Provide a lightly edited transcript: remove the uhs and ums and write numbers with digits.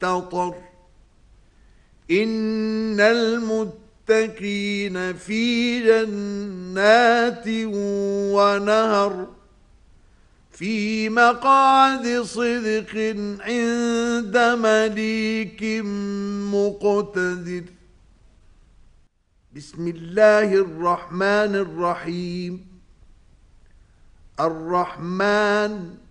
وَالْمُسْتَطَرُ إِنَّ الْمُتَّقِينَ فِي جَنَّاتٍ وَنَهَرٍ في مقعد صدق عند مليك مقتدر. بسم الله الرحمن الرحيم. الرحمن